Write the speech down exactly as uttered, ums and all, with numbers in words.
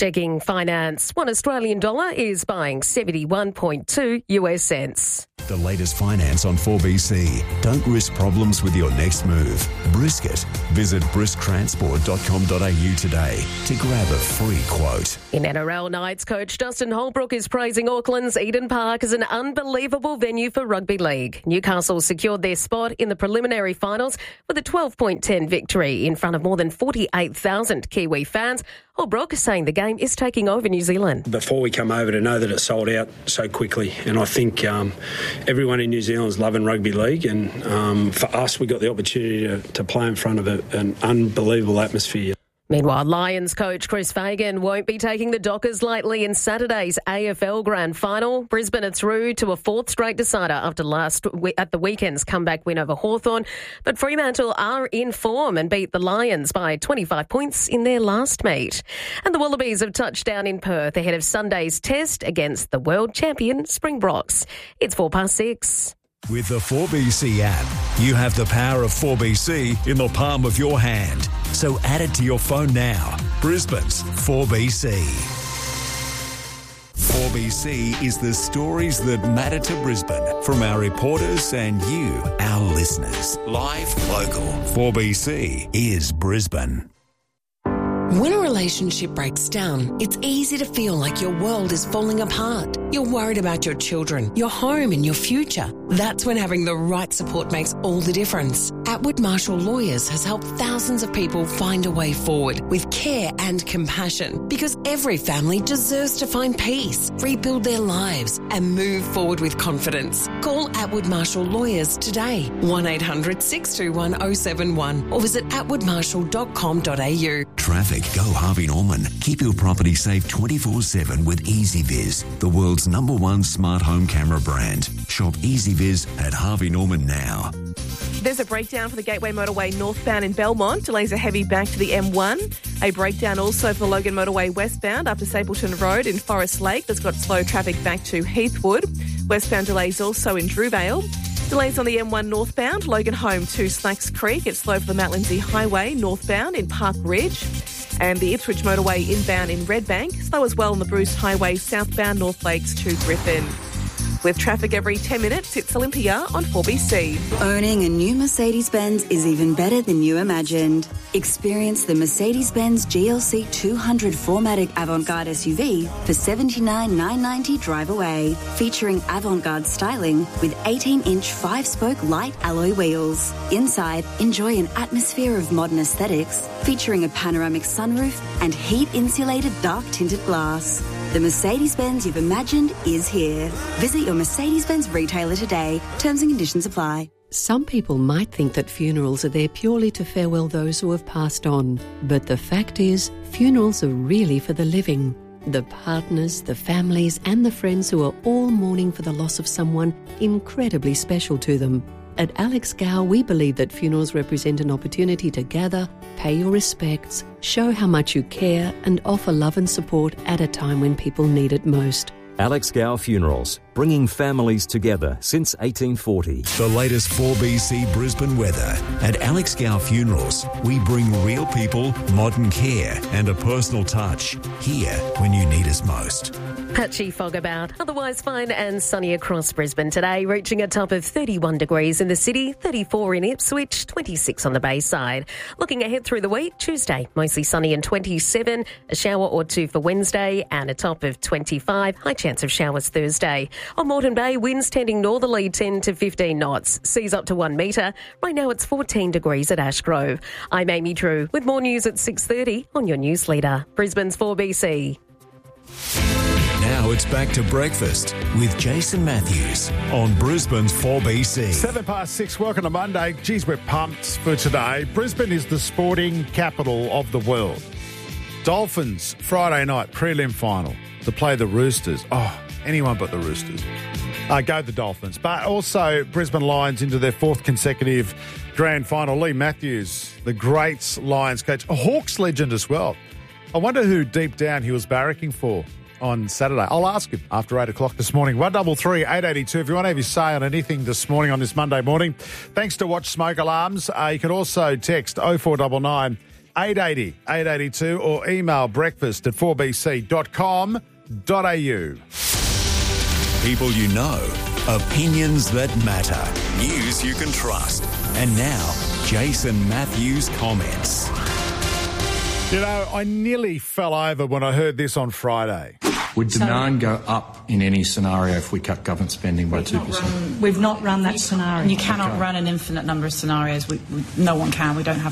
Checking finance. One Australian dollar is buying seventy-one point two US cents. The latest finance on four B C. Don't risk problems with your next move. Brisket. Visit brisk transport dot com dot a u today to grab a free quote. In N R L Knights, coach Dustin Holbrook is praising Auckland's Eden Park as an unbelievable venue for rugby league. Newcastle secured their spot in the preliminary finals with a twelve point ten victory in front of more than forty-eight thousand Kiwi fans. Holbrook saying the game is taking over New Zealand. Before we come over, to know that it sold out so quickly, and I think um, everyone in New Zealand is loving rugby league, and um, for us, we got the opportunity to, to play in front of a, an unbelievable atmosphere. Meanwhile, Lions coach Chris Fagan won't be taking the Dockers lightly in Saturday's A F L Grand Final. Brisbane are through to a fourth straight decider after last at the weekend's comeback win over Hawthorn. But Fremantle are in form and beat the Lions by twenty-five points in their last meet. And the Wallabies have touched down in Perth ahead of Sunday's test against the world champion Springboks. It's four past six. With the four B C app, you have the power of four B C in the palm of your hand. So add it to your phone now. Brisbane's four B C. four B C is the stories that matter to Brisbane from our reporters and you, our listeners. Live, local. four B C is Brisbane. When a relationship breaks down, it's easy to feel like your world is falling apart. You're worried about your children, your home and your future. That's when having the right support makes all the difference. Atwood Marshall Lawyers has helped thousands of people find a way forward with care and compassion, because every family deserves to find peace, rebuild their lives and move forward with confidence. Call Atwood Marshall Lawyers today, one eight hundred six two one oh seven one, or visit atwood marshall dot com dot a u. Traffic. Go Harvey Norman. Keep your property safe twenty-four seven with EasyViz, the world's number one smart home camera brand. Shop EasyViz at Harvey Norman now. There's a breakdown for the Gateway Motorway northbound in Belmont. Delays are heavy back to the M one. A breakdown also for the Logan Motorway westbound up to Stapleton Road in Forest Lake. That's got slow traffic back to Heathwood. Westbound delays also in Drewvale. Delays on the M one northbound, Logan Home to Slacks Creek. It's slow for the Mount Lindsay Highway northbound in Park Ridge. And the Ipswich Motorway inbound in Redbank. Slow as well on the Bruce Highway southbound North Lakes to Griffin. With traffic every ten minutes, it's Olympia on four B C. Owning a new Mercedes-Benz is even better than you imagined. Experience the Mercedes-Benz G L C two hundred four matic Avant-Garde S U V for seventy-nine thousand nine hundred ninety dollars drive away. Featuring Avant-Garde styling with eighteen inch five-spoke light alloy wheels. Inside, enjoy an atmosphere of modern aesthetics featuring a panoramic sunroof and heat-insulated dark-tinted glass. The Mercedes-Benz you've imagined is here. Visit your Mercedes-Benz retailer today. Terms and conditions apply. Some people might think that funerals are there purely to farewell those who have passed on. But the fact is, funerals are really for the living. The partners, the families and the friends who are all mourning for the loss of someone incredibly special to them. At Alex Gow, we believe that funerals represent an opportunity to gather, pay your respects, show how much you care and offer love and support at a time when people need it most. Alex Gow Funerals, bringing families together since eighteen forty. The latest four B C Brisbane weather. At Alex Gow Funerals, we bring real people, modern care and a personal touch. Here when you need us most. Patchy fog about, otherwise fine and sunny across Brisbane today, reaching a top of thirty-one degrees in the city, thirty-four in Ipswich, twenty-six on the Bayside. Looking ahead through the week, Tuesday, mostly sunny and twenty-seven, a shower or two for Wednesday and a top of twenty-five, high chance of showers Thursday. On Moreton Bay, winds tending northerly ten to fifteen knots, seas up to one metre. Right now it's fourteen degrees at Ashgrove. I'm Amy Drew with more news at six thirty on your news leader, Brisbane's four B C. Now it's back to breakfast with Jason Matthews on Brisbane's four B C. Seven past six, welcome to Monday. Geez, we're pumped for today. Brisbane is the sporting capital of the world. Dolphins, Friday night, prelim final to play the Roosters. Oh, anyone but the Roosters. Uh, go the Dolphins. But also Brisbane Lions into their fourth consecutive grand final. Lee Matthews, the great Lions coach, a Hawks legend as well. I wonder who deep down he was barracking for on Saturday. I'll ask him after eight o'clock this morning. one double three eight eight two if you want to have your say on anything this morning on this Monday morning. Thanks to Watch Smoke Alarms. Uh, you can also text oh four nine nine eight eight zero, eight eight two or email breakfast at four b c dot com dot a u. People you know, opinions that matter, news you can trust. And now, Jason Matthews comments. You know, I nearly fell over when I heard this on Friday. Would demand go up in any scenario if we cut government spending by two percent? We've not run that scenario. You cannot okay. run an infinite number of scenarios. We, we, no one can. We don't have